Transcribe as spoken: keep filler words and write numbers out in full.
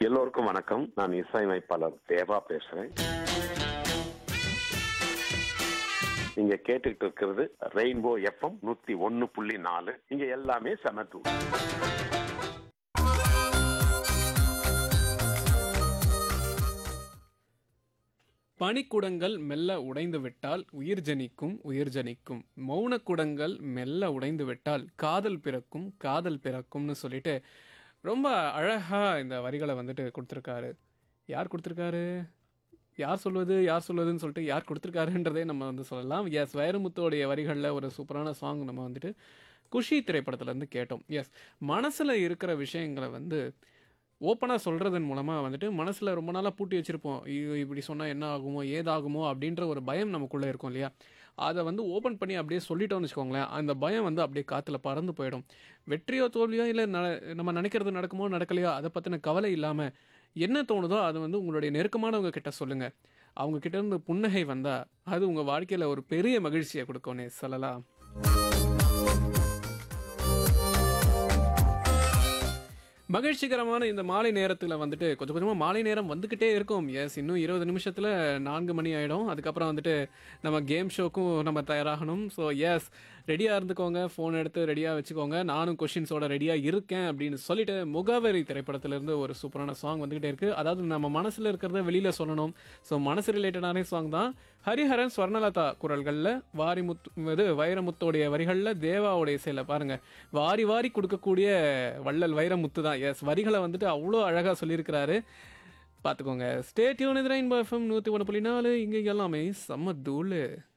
எல்லோருக்கும் வணக்கம். நான் இசையமைப்பாளர் தேவா பேசுறேன். நீங்க கேட்டுக்கிட்டு இருக்கிறது ரெயின்போ எஃப்எம் நூத்தி ஒன்னு புள்ளி நாலு. இங்க எல்லாமே சமத்து. பனிக்குடங்கள் மெல்ல உடைந்து விட்டால் உயிர் ஜனிக்கும் உயிர் ஜனிக்கும், மௌனக்குடங்கள் மெல்ல உடைந்து விட்டால் காதல் பிறக்கும் காதல் பிறக்கும்னு சொல்லிட்டு ரொம்ப அழகாக இந்த வரிகளை வந்துட்டு கொடுத்துருக்காரு. யார் கொடுத்துருக்காரு, யார் சொல்வது யார் சொல்வதுன்னு சொல்லிட்டு யார் கொடுத்துருக்காருன்றதே நம்ம வந்து சொல்லலாம். எஸ், வைரமுத்தோடைய வரிகளில் ஒரு சூப்பரான சாங் நம்ம வந்துட்டு குஷி திரைப்படத்துலேருந்து கேட்டோம். எஸ், மனசில் இருக்கிற விஷயங்களை வந்து ஓப்பனாக சொல்கிறதன் மூலமாக வந்துட்டு மனசில் ரொம்ப நாளாக பூட்டி வச்சுருப்போம். ஐயோ இப்படி சொன்னால் என்ன ஆகுமோ ஏதாகுமோ அப்படின்ற ஒரு பயம் நமக்குள்ளே இருக்கும் இல்லையா? அதை வந்து ஓப்பன் பண்ணி அப்படியே சொல்லிட்டோம்னு வச்சுக்கோங்களேன், அந்த பயம் வந்து அப்படியே காற்றுல பறந்து போயிடும். வெற்றியோ தோல்வியோ இல்லை ந நம்ம நினைக்கிறது நடக்குமோ நடக்கலையோ அதை பற்றின கவலை இல்லாமல் என்ன தோணுதோ அது வந்து உங்களுடைய நெருக்கமானவங்க கிட்ட சொல்லுங்கள். அவங்க கிட்ட இருந்து புன்னகை வந்தால் அது உங்கள் வாழ்க்கையில் ஒரு பெரிய மகிழ்ச்சியை கொடுக்கும்னே சொல்லலாம். மகிழ்ச்சிகரமான இந்த மாலை நேரத்தில் வந்துட்டு கொஞ்சம் கொஞ்சமாக மாலை நேரம் வந்துக்கிட்டே இருக்கும். எஸ், இன்னும் இருபது நிமிஷத்தில் நான்கு மணி ஆகிடும். அதுக்கப்புறம் வந்துட்டு நம்ம கேம் ஷோக்கும் நம்ம தயாராகணும். ஸோ எஸ், ரெடியாக இருந்துக்கோங்க, ஃபோன் எடுத்து ரெடியாக வச்சுக்கோங்க. நானும் கொஷின்ஸோட ரெடியாக இருக்கேன் அப்படின்னு சொல்லிட்டு முகவரி திரைப்படத்திலேருந்து ஒரு சூப்பரான சாங் வந்துக்கிட்டே இருக்குது. அதாவது நம்ம மனசில் இருக்கிறத வெளியில் சொல்லணும். ஸோ மனசு ரிலேட்டடான சாங் தான். ஹரிஹரன் ஸ்வர்ணலதா குரல்களில், வாரிமுத்து இது வைரமுத்தோடைய வரிகளில், தேவாவுடைய இசையில் பாருங்கள், வாரி வாரி கொடுக்கக்கூடிய வள்ளல் வைரமுத்து தான். எஸ், வரிகளை வந்துட்டு அவ்வளோ அழகாக சொல்லியிருக்கிறாரு, பார்த்துக்கோங்க. Stay tune. இது ரெயின்போ எஃப்எம் நூற்றி ஒன்று புள்ளி நாலு. இங்கே எல்லாமே செம்ம தூள்.